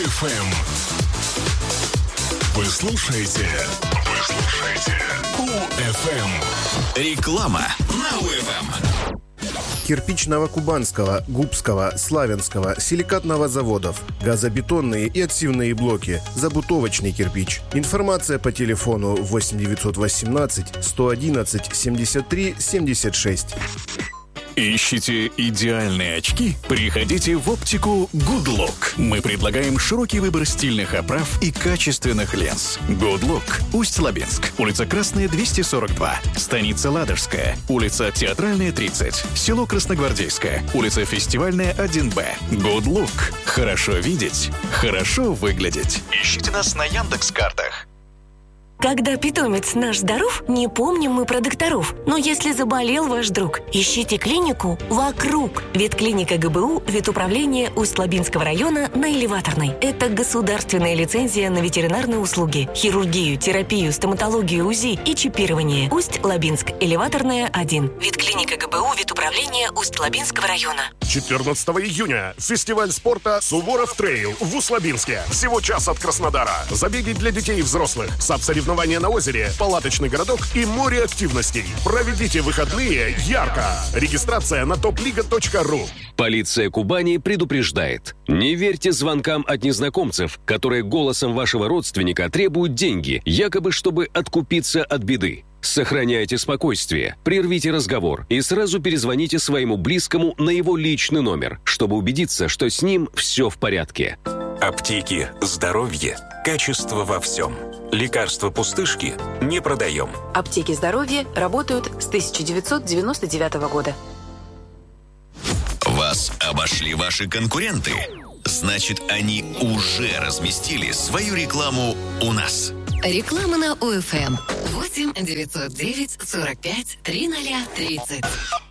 УФМ. Вы слушаете УФМ. Реклама на УФМ. Кирпич Новокубанского, Губского, Славянского, силикатного заводов, газобетонные и отсевные блоки, забутовочный кирпич. Информация по телефону 8 918 111 73 76. Ищите идеальные очки? Приходите в оптику Good Look. Мы предлагаем широкий выбор стильных оправ и качественных линз. Good Look. Усть-Лабинск. Улица Красная, 242. Станица Ладожская. Улица Театральная, 30. Село Красногвардейское. Улица Фестивальная, 1Б. Good Look. Хорошо видеть. Хорошо выглядеть. Ищите нас на Яндекс.Картах. Когда питомец наш здоров, не помним мы про докторов. Но если заболел ваш друг, ищите клинику вокруг. Ветклиника ГБУ, ветуправление Усть-Лабинского района на Элеваторной. Это государственная лицензия на ветеринарные услуги, хирургию, терапию, стоматологию, УЗИ и чипирование. Усть-Лабинск, Элеваторная, 1. Ветклиника ГБУ, ветуправление Усть-Лабинского района. 14 июня. Фестиваль спорта «Суворов Трейл» в Усть-Лабинске. Всего час от Краснодара. Забеги для детей и взрослых. Соревнования на озере, палаточный городок и море активностей. Проведите выходные ярко. Регистрация на topliga.ru. Полиция Кубани предупреждает. Не верьте звонкам от незнакомцев, которые голосом вашего родственника требуют деньги, якобы чтобы откупиться от беды. Сохраняйте спокойствие, прервите разговор и сразу перезвоните своему близкому на его личный номер, чтобы убедиться, что с ним все в порядке. Аптеки «Здоровье». Качество во всем. Лекарства пустышки не продаем. Аптеки здоровья работают с 1999 года. Вас обошли ваши конкуренты? Значит, они уже разместили свою рекламу у нас. Реклама на УФМ. 8 909 45 3030.